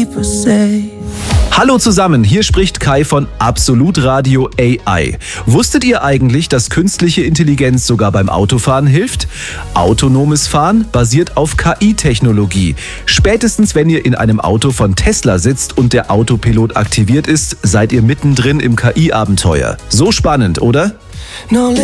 keep us safe. Hallo zusammen, hier spricht Kai von Absolut Radio AI. Wusstet ihr eigentlich, dass künstliche Intelligenz sogar beim Autofahren hilft? Autonomes Fahren basiert auf KI-Technologie. Spätestens wenn ihr in einem Auto von Tesla sitzt und der Autopilot aktiviert ist, seid ihr mittendrin im KI-Abenteuer. So spannend, oder? No